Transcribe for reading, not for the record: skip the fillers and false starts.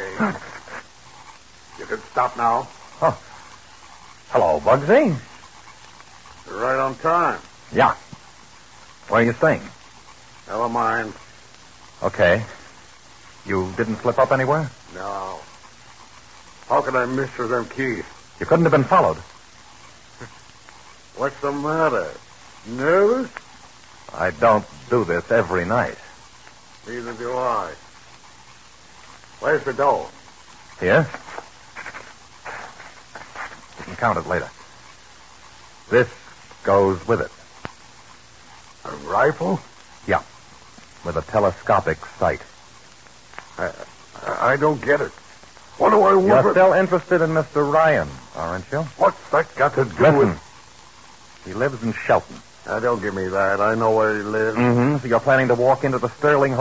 Okay. You can stop now. Oh. Hello, Bugsy. You're right on time. Yeah. Where are you staying? Never mind. Okay. You didn't slip up anywhere? No. How could I miss with them keys? You couldn't have been followed. What's the matter? Nervous? I don't do this every night. Neither do I. Where's the dough? Here? You can count it later. This goes with it. A rifle? Yeah. With a telescopic sight. I don't get it. What do I want? You're still interested in Mr. Ryan, aren't you? What's that got to do Listen. with... He lives in Shelton. Now, don't give me that. I know where he lives. Mm-hmm. So you're planning to walk into the Sterling